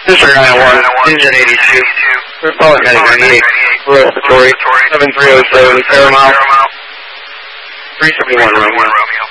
District 901, Engine 82. Republic Medic 98. Respiratory 7307, Paramount. 371 Romeo.